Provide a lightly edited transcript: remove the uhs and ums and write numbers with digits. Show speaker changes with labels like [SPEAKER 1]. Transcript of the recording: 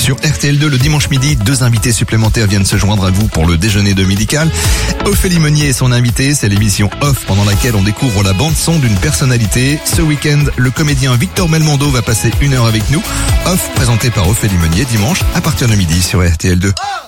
[SPEAKER 1] Sur RTL2, le dimanche midi, 2 invités supplémentaires viennent se joindre à vous pour le déjeuner dominical. Ophélie Meunier est son invitée, c'est l'émission Off pendant laquelle on découvre la bande-son d'une personnalité. Ce week-end, le comédien Victor Belmondo va passer 1 heure avec nous. Off présenté par Ophélie Meunier dimanche à partir de midi sur RTL2.